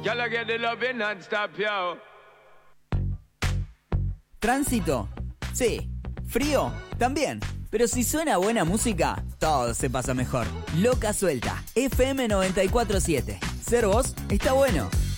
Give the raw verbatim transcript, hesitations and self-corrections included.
Girl, I get the loving non-stop, yo. ¿Tránsito? Sí. ¿Frío? También. Pero si suena buena música, todo se pasa mejor. Loca Suelta, F M noventa y cuatro punto siete. Ser vos está bueno.